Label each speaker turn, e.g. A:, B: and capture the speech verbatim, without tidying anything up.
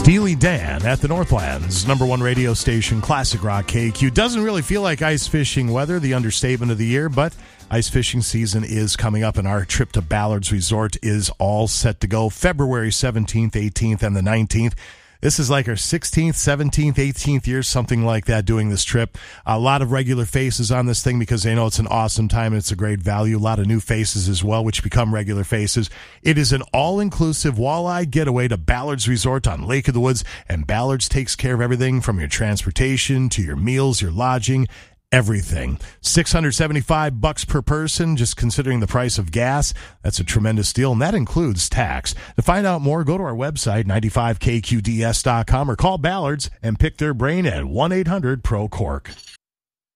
A: Steely Dan at the Northland's number one radio station, Classic Rock K Q. Doesn't really feel like ice fishing weather, the understatement of the year, but ice fishing season is coming up, and our trip to Ballards Resort is all set to go February seventeenth, eighteenth, and the nineteenth. This is like our sixteenth, seventeenth, eighteenth year, something like that, doing this trip. A lot of regular faces on this thing because they know it's an awesome time and it's a great value. A lot of new faces as well, which become regular faces. It is an all-inclusive walleye getaway to Ballards Resort on Lake of the Woods, and Ballards takes care of everything from your transportation to your meals, your lodging, everything. six hundred seventy-five bucks per person, just considering the price of gas. That's a tremendous deal, and that includes tax. To find out more, go to our website, ninety-five K Q D S dot com, or call Ballards and pick their brain at one eight hundred P R O C O R K.